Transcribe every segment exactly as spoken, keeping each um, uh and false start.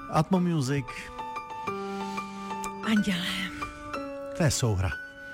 Atmo Music. Anděle. To je souhra.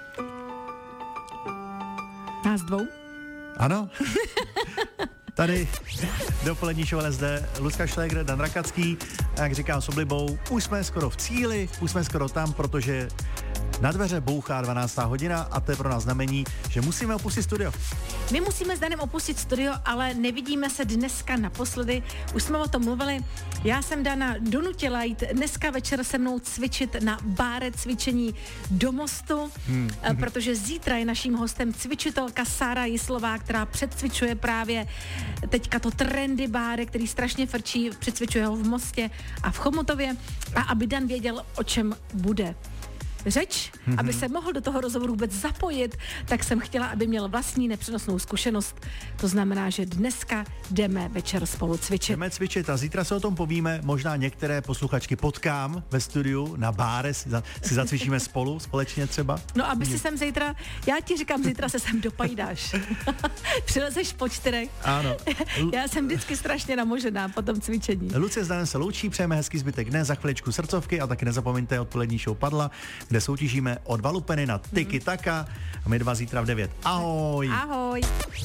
Nás dvou? Ano. Tady dopolední show L S D, Lucka Šlégr, Dan Rakacký, jak říkám s oblibou, už jsme skoro v cíli, už jsme skoro tam, protože na dveře bouchá dvanáctá hodina a to je pro nás znamení, že musíme opustit studio. My musíme s Danem opustit studio, ale nevidíme se dneska naposledy. Už jsme o tom mluvili. Já jsem Dana donutila jít dneska večer se mnou cvičit na báre cvičení do Mostu, hmm. protože zítra je naším hostem cvičitelka Sára Jislová, která předcvičuje právě teďka to trendy báre, který strašně frčí, předcvičuje ho v Mostě a v Chomutově. A aby Dan věděl, o čem bude řeč, mm-hmm. aby se mohl do toho rozhovoru vůbec zapojit, tak jsem chtěla, aby měl vlastní nepřenosnou zkušenost. To znamená, že dneska jdeme večer spolu cvičit. Jdeme cvičit a zítra se o tom povíme. Možná některé posluchačky potkám ve studiu na báre, si, za, si zacvičíme spolu, společně třeba. No, aby si sem zítra, já ti říkám, zítra se sem dopajdáš. Přilezeš po čtyřech. Ano. Já jsem vždycky strašně namožená po tom cvičení. Lucie s Danem se loučí, přejeme hezký zbytek dne, za chviličku srdcovky a taky nezapomeňte, odpolední show padla, kde soutěžíme o dva lupeny na Tiki Taka a my dva zítra v devět. Ahoj. Ahoj.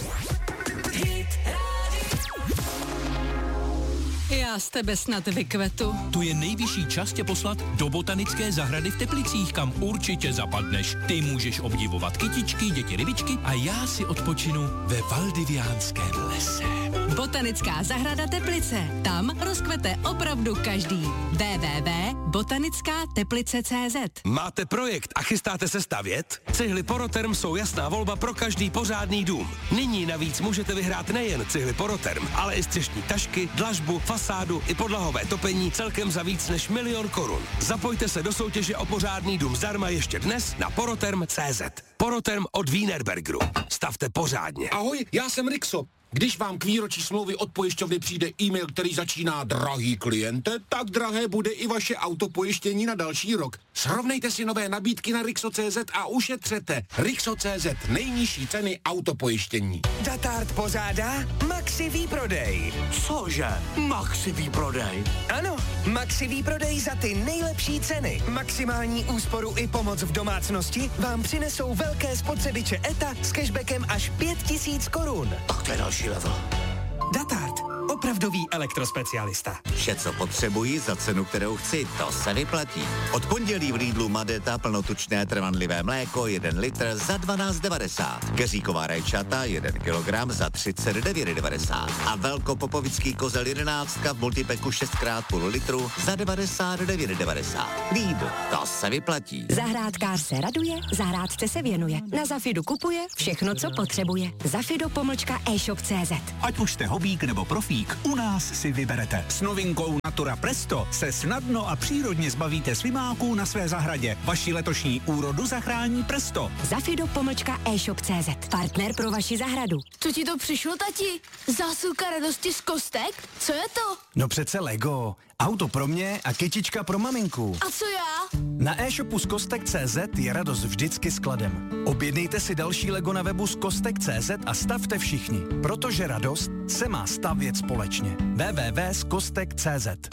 Já z tebe snad vykvetu. Tu je nejvyšší čas tě poslat do botanické zahrady v Teplicích, kam určitě zapadneš. Ty můžeš obdivovat kytičky, děti rybičky a já si odpočinu ve valdiviánském lese. Botanická zahrada Teplice. Tam rozkvete opravdu každý. w w w tečka botanická teplice tečka cé zet. Máte projekt a chystáte se stavět? Cihly Poroterm jsou jasná volba pro každý pořádný dům. Nyní navíc můžete vyhrát nejen cihly Poroterm, ale i střešní tašky, dlažbu, fasádu i podlahové topení celkem za víc než milion korun. Zapojte se do soutěže o pořádný dům zdarma ještě dnes na poroterm tečka cé zet. Poroterm od Wienerbergeru. Stavte pořádně. Ahoj, já jsem Rixo. Když vám k výročí smlouvy od pojišťovny přijde e-mail, který začíná drahý kliente, tak drahé bude i vaše autopojištění na další rok. Srovnejte si nové nabídky na Rixo tečka cé zet a ušetřete. Rixo tečka cé zet, nejnižší ceny autopojištění. Datart pořádá Maxi výprodej. Cože? Maxi výprodej? Ano, Maxi výprodej za ty nejlepší ceny. Maximální úsporu i pomoc v domácnosti vám přinesou velké spotřebiče E T A s cashbackem až pět tisíc korun. Tak to je další level. Datart, opravdový elektrospecialista. Vše, co potřebuji za cenu, kterou chci, to se vyplatí. Od pondělí v Lidlu Madeta plnotučné trvanlivé mléko jeden litr za dvanáct devadesát. Keříková rajčata jeden kilogram za třicet devět devadesát. A velkopopovický kozel jedenáctka v multipeku šest krát půl litru za devadesát devět devadesát. Lidl, to se vyplatí. Zahrádkář se raduje, zahrádce se věnuje. Na Zafidu kupuje všechno, co potřebuje. Zafido pomlčka e-shop tečka cé zet. Ať už jste hobík nebo profík, u nás si vyberete. S novinkou Natura Presto se snadno a přírodně zbavíte slimáků na své zahradě. Vaši letošní úrodu zachrání Presto. Zafido pomlčka e-shop tečka cé zet. Partner pro vaši zahradu. Co ti to přišlo, tati? Zásilka radosti z kostek? Co je to? No přece Lego. Auto pro mě a kytička pro maminku. A co já? Na e-shopu z kostek tečka cé zet je radost vždycky skladem. Objednejte si další Lego na webu z kostek tečka cé zet a stavte všichni, protože radost se má stavět společně. w w w tečka kostek tečka cé zet.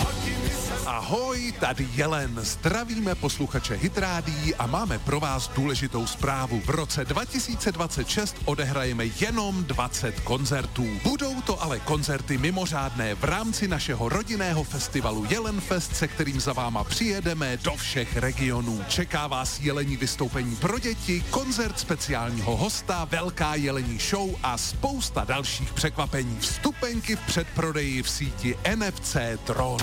Ahoj, tady Jelen. Zdravíme posluchače Hitrádií a máme pro vás důležitou zprávu. V roce dva tisíce dvacet šest odehrajeme jenom dvacet koncertů. Budou to ale koncerty mimořádné v rámci našeho rodinného festivalu Jelenfest, se kterým za váma přijedeme do všech regionů. Čeká vás jelení vystoupení pro děti, koncert speciálního hosta, velká jelení show a spousta dalších překvapení. Vstupenky v předprodeji v síti N F C Tron.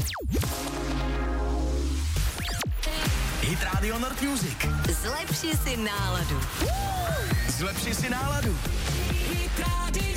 Hit Radio Nord Music. Zlepši si náladu. Zlepši si náladu. Hit Radio.